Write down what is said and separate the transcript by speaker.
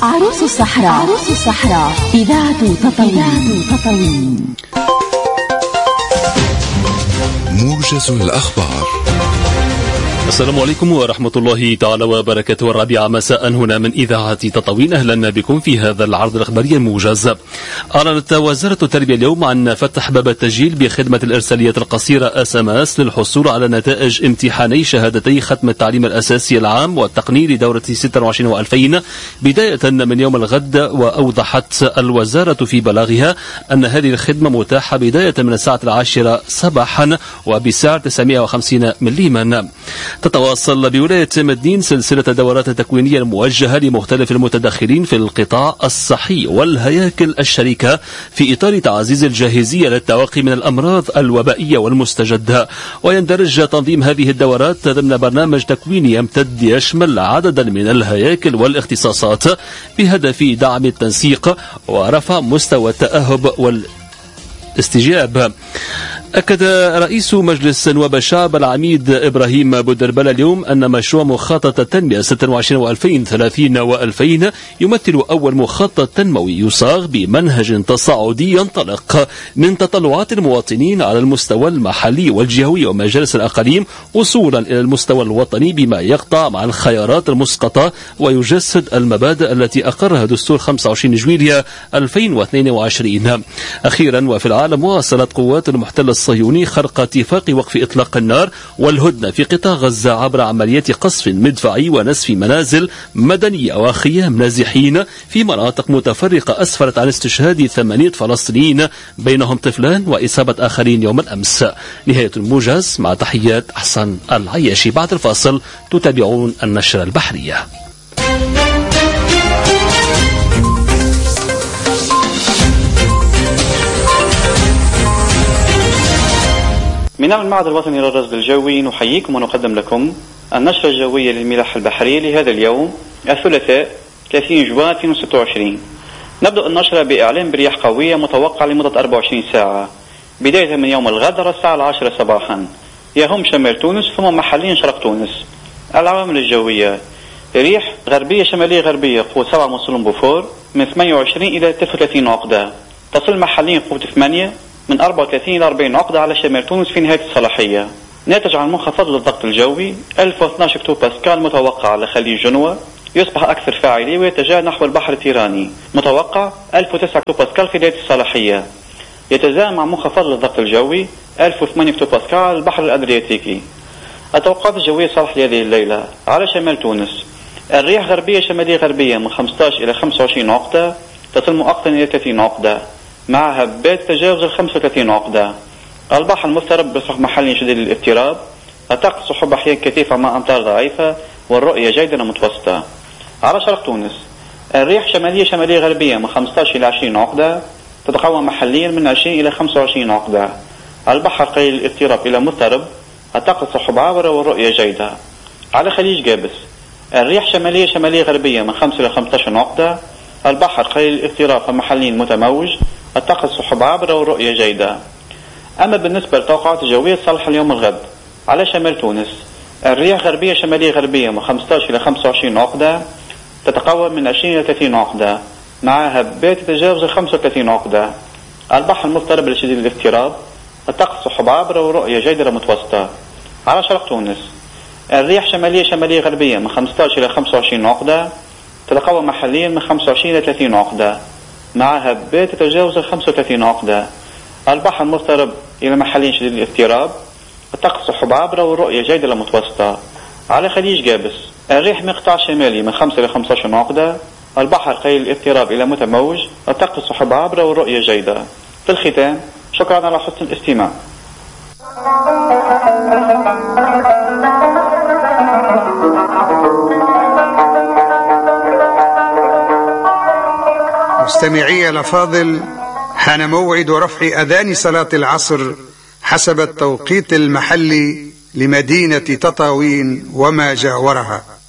Speaker 1: عروس الصحراء إذاعة تطاوين.
Speaker 2: موجز الأخبار.
Speaker 3: السلام عليكم ورحمة الله تعالى وبركاته. 4 مساء هنا من إذاعة تطاوين. أهلا بكم في هذا العرض الإخباري الموجز. أعلنت وزارة التربية اليوم عن فتح باب التسجيل بخدمة الإرسالية القصيرة SMS للحصول على نتائج امتحاني شهادتي ختم التعليم الأساسي العام والتقني لدورة 26 و2000 بداية من يوم الغد. وأوضحت الوزارة في بلاغها أن هذه الخدمة متاحة بداية من الساعة 10 صباحا وبسعر 950 مليما. تتواصل بولاية مدين سلسلة دورات تكوينية موجهة لمختلف المتدخلين في القطاع الصحي والهياكل الشريكة في إطار تعزيز الجاهزية للتوقي من الأمراض الوبائية والمستجدة. ويندرج تنظيم هذه الدورات ضمن برنامج تكويني يمتد يشمل عددا من الهياكل والاختصاصات بهدف دعم التنسيق ورفع مستوى التأهب والاستجابة. أكد رئيس مجلس نواب الشعب العميد إبراهيم بودربالة اليوم أن مشروع مخطط التنمية 26 و2000 30 و2000 يمثل أول مخطط تنموي يصاغ بمنهج تصاعدي ينطلق من تطلعات المواطنين على المستوى المحلي والجهوي ومجالس الأقاليم وصولا إلى المستوى الوطني بما يقطع مع الخيارات المسقطة ويجسد المبادئ التي أقرها دستور 25 جويلية 2022. أخيرا وفي العالم واصلت قوات المحتل الصهيوني خرق اتفاق وقف إطلاق النار والهدنة في قطاع غزة عبر عمليات قصف مدفعي ونسف منازل مدنية وخيام نازحين في مناطق متفرقة أسفرت عن استشهاد 8 فلسطينيين بينهم طفلان وإصابة آخرين يوم الأمس. نهاية الموجز مع تحيات أحسن العياشي. بعد الفاصل تتابعون النشرة البحرية.
Speaker 4: من المعهد الوطني للرصد الجوي نحييكم ونقدم لكم النشرة الجوية للملاحة البحرية لهذا اليوم الثلاثاء 30 جوان 2026. نبدأ النشرة بإعلان برياح قوية متوقعة لمدة 24 ساعة بداية من يوم الغد على الساعة 10 صباحا يهم شمال تونس ثم محليا شرق تونس. العوامل الجوية: ريح غربية شمالية غربية قوة 7 موصل بوفور من 28 إلى 39 عقدة، تصل محليا قوة 8 من 34 إلى 40 عقدة على شمال تونس في نهاية الصلاحية. ناتج عن منخفض للضغط الجوي 1012 هكتو باسكال متوقع على خليج جنوة يصبح أكثر فاعلية ويتجه نحو البحر التيراني، متوقع 1009 هكتو باسكال في بداية الصلاحية. يتزامن مع منخفض للضغط الجوي 1008 هكتو باسكال على البحر الأدرياتيكي. التوقعات الجوية صالح لهذه الليلة على شمال تونس: الرياح غربية شمالية غربية من 15 إلى 25 عقدة تصل مؤقتا إلى 30 عقدة مع هبات تجاوز 35 عقدة. البحر المضطرب بصح محلي شديد الاضطراب، الطقس سحب أحيانا كثيفة مع أمطار ضعيفة والرؤية جيدة متوسطة. على شرق تونس: الرياح شمالية غربية من 15 إلى 20 عقدة تتقوى محليا من 20 إلى 25 عقدة. البحر قليل الاضطراب إلى مضطرب، الطقس سحب عابرة والرؤية جيدة. على خليج جابس: الرياح شمالية غربية من 5 إلى 15 عقدة، البحر قليل الاضطراب فمحليا متموج، الطقس سحب عابرة والرؤية جيدة. أما بالنسبة للتوقعات الجوية صالحة اليوم الغد على شمال تونس: الرياح غربية شمالية غربية من 15 إلى 25 عقدة تتقوى من 20 إلى 30 عقدة مع هبات تتجاوز 35 عقدة. البحر المضطرب لشديد الاضطراب، الطقس سحب عابرة والرؤية جيدة متوسطة. على شرق تونس: الرياح شمالية غربية من 15 إلى 25 عقدة تتقوى محليا من 25 إلى 30 عقدة مع هبات تتجاوز 35 عقدة. البحر مضطرب إلى محلين شديد الاضطراب، الطقس سحب عابرة والرؤية جيدة متوسطة. على خليج جابس: الريح مقطع شمالي من 5 إلى 15 عقدة، البحر قليل الاضطراب إلى متموج، الطقس سحب عابرة والرؤية جيدة. في الختام شكرا على حسن الاستماع.
Speaker 5: مستمعي الأفاضل، حان موعد رفع أذان صلاة العصر حسب التوقيت المحلي لمدينة تطاوين وما جاورها.